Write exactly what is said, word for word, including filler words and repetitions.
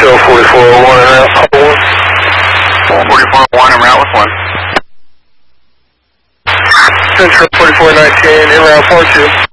Show forty-four oh one and route one. forty-four oh one and route with one. Central forty-four nineteen, in route four two.